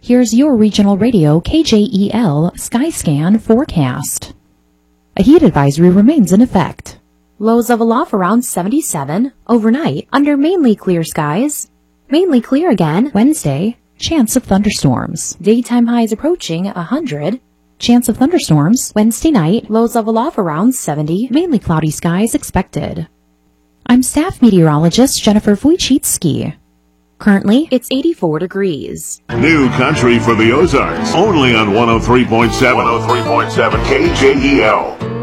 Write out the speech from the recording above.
Here's your regional radio KJEL Skyscan forecast. A heat advisory remains in effect. Lows level off around 77. Overnight, under mainly clear skies. Mainly clear again Wednesday. Chance of thunderstorms. Daytime highs approaching 100. Chance of thunderstorms Wednesday night. Lows level off around 70. Mainly cloudy skies expected. I'm staff meteorologist Jennifer Wojcicki. Currently, it's 84 degrees. New country for the Ozarks. Only on 103.7 KJEL.